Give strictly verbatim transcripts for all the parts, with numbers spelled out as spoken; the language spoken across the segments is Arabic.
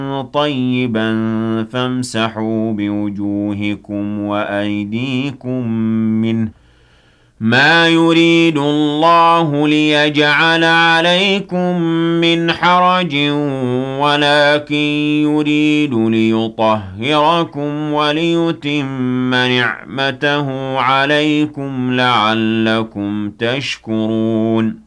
طيبا فامسحوا بوجوهكم وأيديكم منه ما يريد الله ليجعل عليكم من حرج ولكن يريد ليطهركم وليتم نعمته عليكم لعلكم تشكرون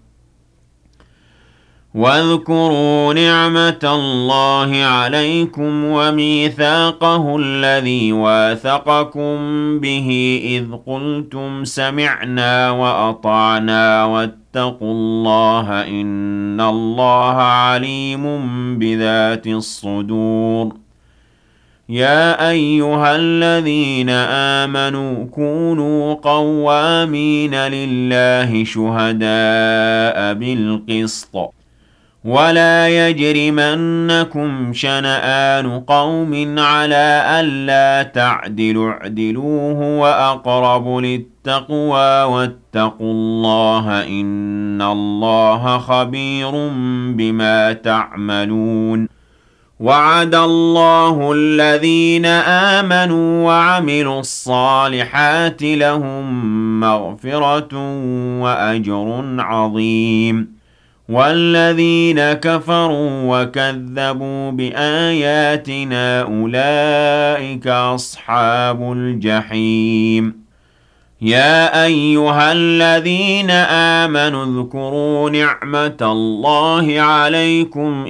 واذكروا نعمة الله عليكم وميثاقه الذي واثقكم به إذ قلتم سمعنا وأطعنا واتقوا الله إن الله عليم بذات الصدور يا أيها الذين آمنوا كونوا قوامين لله شهداء بالقسط ولا يجرمنكم شنآن قوم على ألا تعدلوا اعدلوا هو أقرب للتقوى واتقوا الله إن الله خبير بما تعملون وعد الله الذين آمنوا وعملوا الصالحات لهم مغفرة وأجر عظيم والذين كفروا وكذبوا بآياتنا أولئك أصحاب الجحيم يا أيها الذين آمنوا اذكروا نعمة الله عليكم